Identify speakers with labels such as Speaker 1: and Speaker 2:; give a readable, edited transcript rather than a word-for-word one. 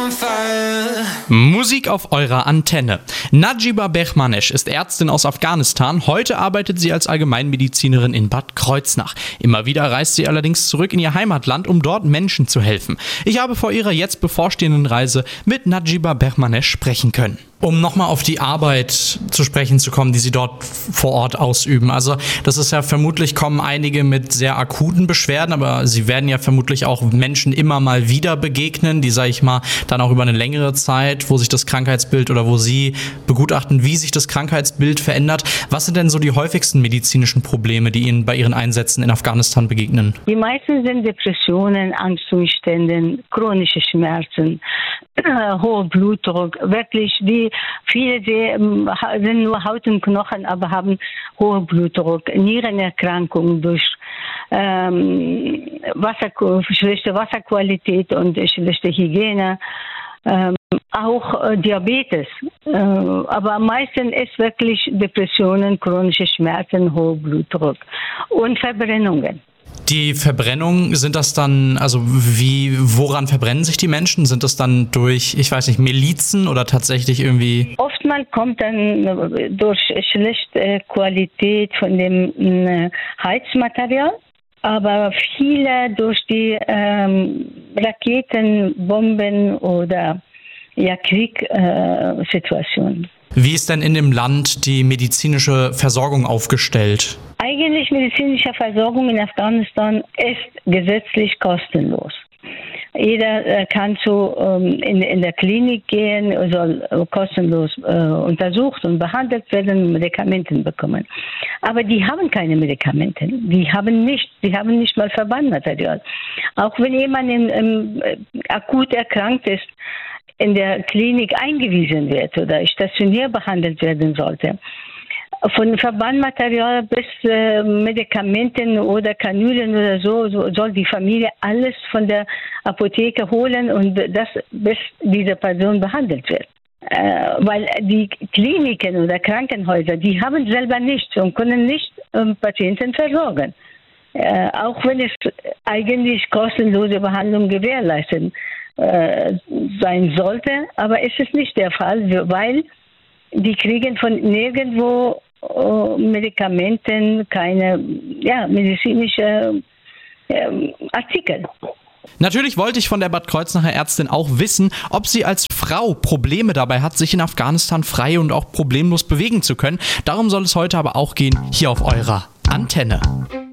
Speaker 1: on fire.
Speaker 2: Musik auf eurer Antenne. Najiba Behmanesh ist Ärztin aus Afghanistan. Heute arbeitet sie als Allgemeinmedizinerin in Bad Kreuznach. Immer wieder reist sie allerdings zurück in ihr Heimatland, um dort Menschen zu helfen. Ich habe vor ihrer jetzt bevorstehenden Reise mit Najiba Behmanesh sprechen können. Um nochmal auf die Arbeit zu sprechen zu kommen, die Sie dort vor Ort ausüben. Also das ist ja vermutlich, kommen einige mit sehr akuten Beschwerden, aber Sie werden ja vermutlich auch Menschen immer mal wieder begegnen, die, sage ich mal, dann auch über eine längere Zeit, wo sich das Krankheitsbild oder wo Sie begutachten, wie sich das Krankheitsbild verändert. Was sind denn so die häufigsten medizinischen Probleme, die Ihnen bei Ihren Einsätzen in Afghanistan begegnen?
Speaker 3: Die meisten sind Depressionen, Angstzustände, chronische Schmerzen, hoher Blutdruck, wirklich viele sind nur Haut und Knochen, aber haben hohen Blutdruck, Nierenerkrankungen durch schlechte Wasserqualität und schlechte Hygiene, auch Diabetes. Aber am meisten ist wirklich Depressionen, chronische Schmerzen, hoher Blutdruck und Verbrennungen.
Speaker 2: Die Verbrennungen, sind das dann, also woran verbrennen sich die Menschen? Sind das dann durch, ich weiß nicht, Milizen oder tatsächlich irgendwie?
Speaker 3: Oftmals kommt dann durch schlechte Qualität von dem Heizmaterial, aber viele durch die Raketen, Bomben oder Kriegssituationen.
Speaker 2: Wie ist denn in dem Land die medizinische Versorgung aufgestellt?
Speaker 3: Eigentlich medizinische Versorgung in Afghanistan ist gesetzlich kostenlos. Jeder kann in der Klinik gehen, soll kostenlos untersucht und behandelt werden und Medikamente bekommen. Aber die haben keine Medikamente. Die haben nicht mal Verbandmaterial. Auch wenn jemand akut erkrankt ist, in der Klinik eingewiesen wird oder stationär behandelt werden sollte. Von Verbandmaterial bis Medikamenten oder Kanülen oder so soll die Familie alles von der Apotheke holen und das bis diese Person behandelt wird. Weil die Kliniken oder Krankenhäuser, die haben selber nichts und können nicht Patienten versorgen. Auch wenn es eigentlich kostenlose Behandlung gewährleisten sein sollte, aber es ist nicht der Fall, weil die kriegen von nirgendwo Medikamenten, keine medizinische Artikel.
Speaker 2: Natürlich wollte ich von der Bad Kreuznacher Ärztin auch wissen, ob sie als Frau Probleme dabei hat, sich in Afghanistan frei und auch problemlos bewegen zu können. Darum soll es heute aber auch gehen, hier auf eurer Antenne.